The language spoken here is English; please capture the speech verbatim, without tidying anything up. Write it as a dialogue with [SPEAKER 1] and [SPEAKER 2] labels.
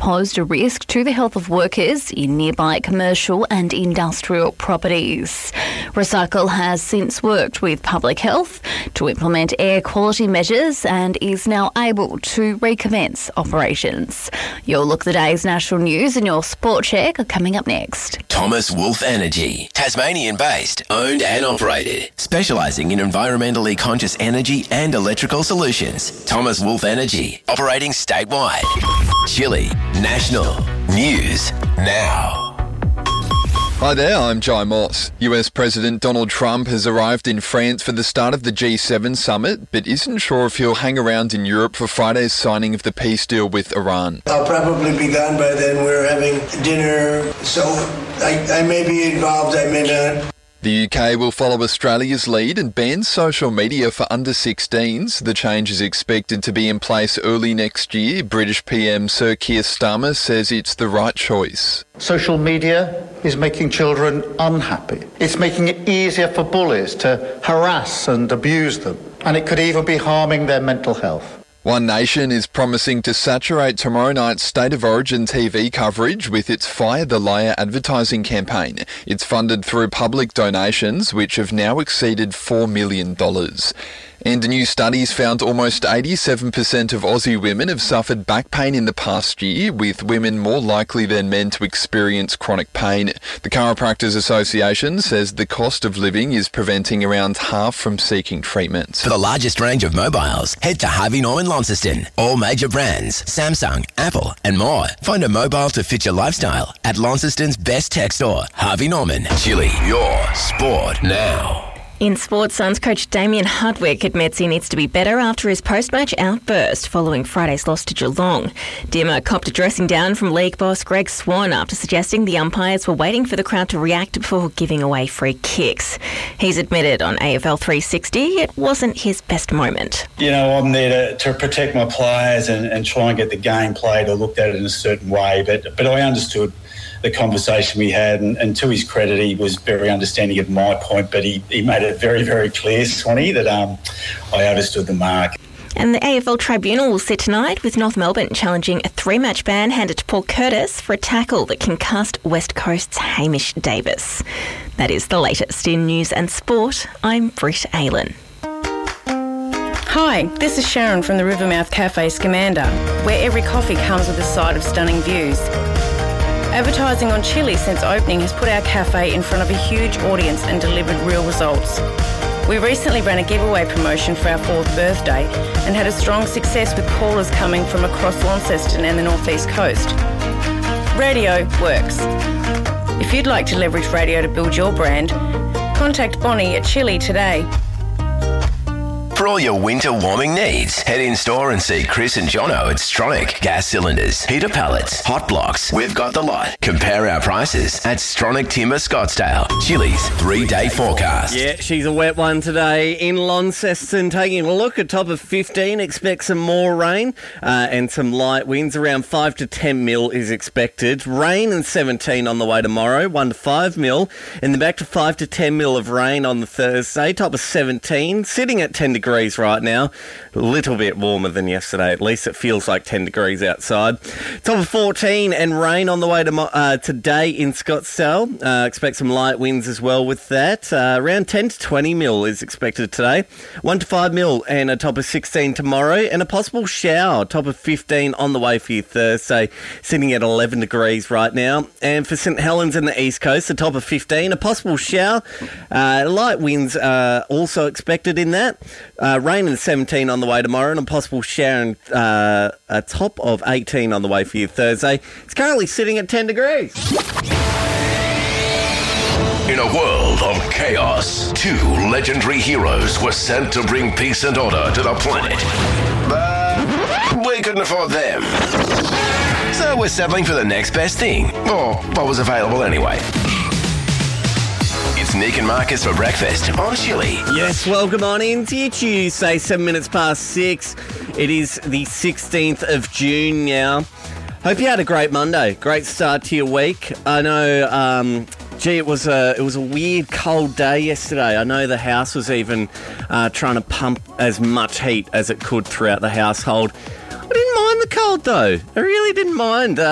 [SPEAKER 1] posed a risk to the health of workers in nearby commercial and industrial properties. Recycle has since worked with public health to implement air quality measures and is now able to recommence operations. Your look at the day's national news and your sport check are coming up next.
[SPEAKER 2] Thomas Wolf Energy, Tasmanian-based, owned and operated, specialising in environmentally conscious energy and electrical solutions. Thomas Wolf Energy, operating statewide. Chile National News Now.
[SPEAKER 3] Hi there, I'm Jai Moss. U S President Donald Trump has arrived in France for the start of the G seven summit, but isn't sure if he'll hang around in Europe for Friday's signing of the peace deal with Iran.
[SPEAKER 4] I'll probably be gone by then. We're having dinner, so I, I may be involved, I may not.
[SPEAKER 3] The U K will follow Australia's lead and ban social media for under sixteens. The change is expected to be in place early next year. British P M Sir Keir Starmer says it's the right choice.
[SPEAKER 5] Social media is making children unhappy. It's making it easier for bullies to harass and abuse them, and it could even be harming their mental health.
[SPEAKER 3] One Nation is promising to saturate tomorrow night's State of Origin T V coverage with its Fire the Liar advertising campaign. It's funded through public donations, which have now exceeded four million dollars. And new studies found almost eighty-seven percent of Aussie women have suffered back pain in the past year, with women more likely than men to experience chronic pain. The Chiropractors Association says the cost of living is preventing around half from seeking treatment.
[SPEAKER 2] For the largest range of mobiles, head to Harvey Norman Launceston. All major brands, Samsung, Apple and more. Find a mobile to fit your lifestyle at Launceston's best tech store, Harvey Norman. Chile, your sport now.
[SPEAKER 6] In sports, Suns coach Damien Hardwick admits he needs to be better after his post-match outburst following Friday's loss to Geelong. Dimmer copped a dressing down from league boss Greg Swan after suggesting the umpires were waiting for the crowd to react before giving away free kicks. He's admitted on A F L three sixty it wasn't his best moment.
[SPEAKER 7] You know, I'm there to, to protect my players and, and try and get the game played or looked at it in a certain way, but, but I understood the conversation we had, and, and to his credit, he was very understanding of my point, but he, he made it very, very clear, Swanee, that um, I understood the mark.
[SPEAKER 6] And the A F L Tribunal will sit tonight with North Melbourne challenging a three-match ban handed to Paul Curtis for a tackle that concussed West Coast's Hamish Davis. That is the latest in news and sport. I'm Britt Aylen.
[SPEAKER 8] Hi, this is Sharon from the Rivermouth Cafe Scamander, where every coffee comes with a side of stunning views. Advertising on Chili since opening has put our cafe in front of a huge audience and delivered real results. We recently ran a giveaway promotion for our fourth birthday and had a strong success with callers coming from across Launceston and the North East Coast. Radio works. If you'd like to leverage radio to build your brand, contact Bonnie at Chili today.
[SPEAKER 2] For all your winter warming needs, head in store and see Chris and Jono at Stronach. Gas cylinders, heater pallets, hot blocks, we've got the lot. Compare our prices at Stronach Timber Scottsdale. Chili's three-day forecast.
[SPEAKER 9] Yeah, she's a wet one today in Launceston. Taking a look at top of fifteen, expect some more rain uh, and some light winds. Around five to ten mil is expected. Rain and seventeen on the way tomorrow, one to five mil. And then back to five to ten mil of rain on the Thursday. Top of seventeen, sitting at ten degrees right now. A little bit warmer than yesterday. At least it feels like ten degrees outside. Top of fourteen and rain on the way to uh, today in Scottsdale. Uh, expect some light winds as well with that. Uh, around ten to twenty mil is expected today. one to five mil and a top of sixteen tomorrow. And a possible shower. Top of fifteen on the way for you Thursday. Sitting at eleven degrees right now. And for St Helens and the East Coast, the top of fifteen. A possible shower. Uh, light winds are also expected in that. Uh, rain and seventeen on the way tomorrow and a possible shower and uh, a top of eighteen on the way for you Thursday. It's currently sitting at ten degrees.
[SPEAKER 2] In a world of chaos, two legendary heroes were sent to bring peace and order to the planet. But we couldn't afford them. So we're settling for the next best thing, or what was available anyway. It's Nick and Marcus for breakfast on Chili.
[SPEAKER 9] Yes, welcome on into your Tuesday, seven minutes past six. It is the sixteenth of June now. Hope you had a great Monday. Great start to your week. I know, um, gee, it was a it was a weird cold day yesterday. I know the house was even uh, trying to pump as much heat as it could throughout the household. I didn't mind the cold though. I really didn't mind. Uh,